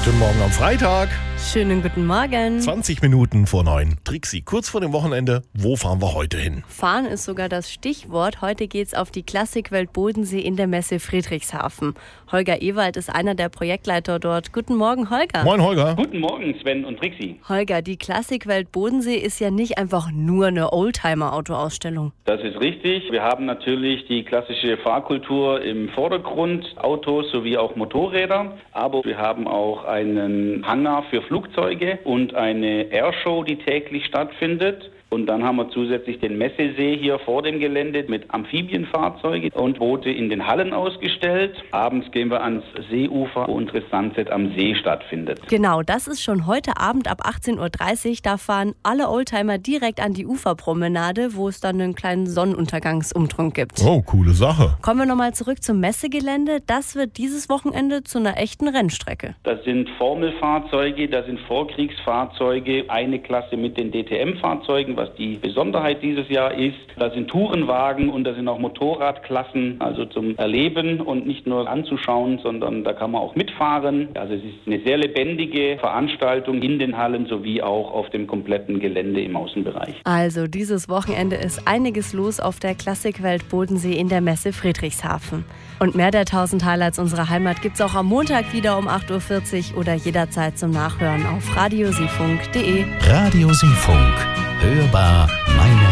Guten Morgen am Freitag. Schönen guten Morgen. 20 Minuten vor 9. Trixi, kurz vor dem Wochenende. Wo fahren wir heute hin? Fahren ist sogar das Stichwort. Heute geht's auf die Klassikwelt Bodensee in der Messe Friedrichshafen. Holger Ewald ist einer der Projektleiter dort. Guten Morgen, Holger. Moin, Holger. Guten Morgen, Sven und Trixi. Holger, die Klassikwelt Bodensee ist ja nicht einfach nur eine Oldtimer-Autoausstellung. Das ist richtig. Wir haben natürlich die klassische Fahrkultur im Vordergrund, Autos sowie auch Motorräder. Aber wir haben auch einen Hangar für Flugzeuge und eine Airshow, die täglich stattfindet. Und dann haben wir zusätzlich den Messesee hier vor dem Gelände mit Amphibienfahrzeugen und Boote in den Hallen ausgestellt. Abends gehen wir ans Seeufer, wo unser Sunset am See stattfindet. Genau, das ist schon heute Abend ab 18.30 Uhr. Da fahren alle Oldtimer direkt an die Uferpromenade, wo es dann einen kleinen Sonnenuntergangsumtrunk gibt. Oh, coole Sache. Kommen wir nochmal zurück zum Messegelände. Das wird dieses Wochenende zu einer echten Rennstrecke. Das sind Formelfahrzeuge, das sind Vorkriegsfahrzeuge, eine Klasse mit den DTM-Fahrzeugen, was die Besonderheit dieses Jahr ist. Da sind Tourenwagen und da sind auch Motorradklassen, also zum Erleben und nicht nur anzuschauen, sondern da kann man auch mitfahren. Also es ist eine sehr lebendige Veranstaltung in den Hallen sowie auch auf dem kompletten Gelände im Außenbereich. Also dieses Wochenende ist einiges los auf der Klassikwelt Bodensee in der Messe Friedrichshafen. Und mehr der 1000 Highlights unserer Heimat gibt's auch am Montag wieder um 8.40 Uhr oder jederzeit zum Nachhören auf radiosifunk.de. Radio Seefunk. Hörbar meine